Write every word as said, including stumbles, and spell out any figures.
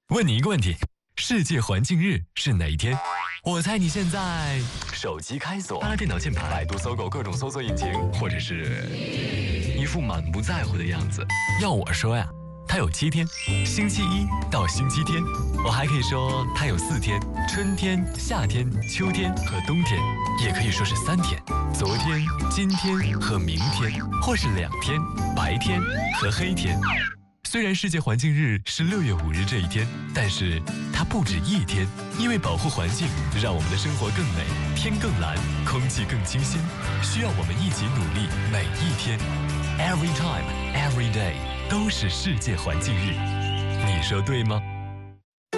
问你一个问题：世界环境日是哪一天？我猜你现在手机开锁，拿了电脑键盘，百度、搜狗各种搜索引擎，或者是一副满不在乎的样子。要我说呀，它有七天，星期一到星期天。我还可以说它有四天，春天、夏天、秋天和冬天，也可以说是三天，昨天、今天和明天，或是两天，白天和黑天。虽然世界环境日是六月五日这一天，但是它不止一天，因为保护环境，让我们的生活更美，天更蓝，空气更清新，需要我们一起努力，每一天 ，every time, every day 都是世界环境日。你说对吗？